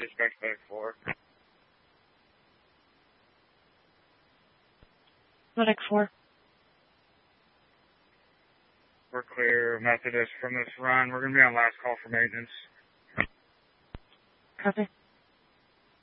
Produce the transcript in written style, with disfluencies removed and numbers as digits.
Dispatch back 4. Medic 4. We're clear, Methodist, from this run. We're going to be on last call for maintenance. Copy.